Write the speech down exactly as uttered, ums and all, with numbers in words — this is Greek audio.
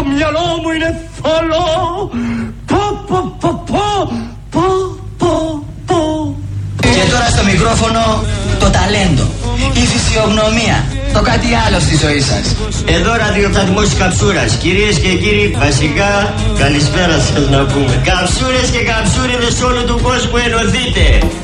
μυαλό μου είναι θολό. Πω πω πω πω πω πω πω. Και τώρα στο μικρόφωνο το ταλέντο, η φυσιογνωμία, το κάτι άλλο στη ζωή σας. Εδώ ραδιοσταθμός Καψούρας. Κυρίες και κύριοι, βασικά καλησπέρα σας να πούμε. Καψούρες και καψούριδες όλου του κόσμου, ενωθείτε.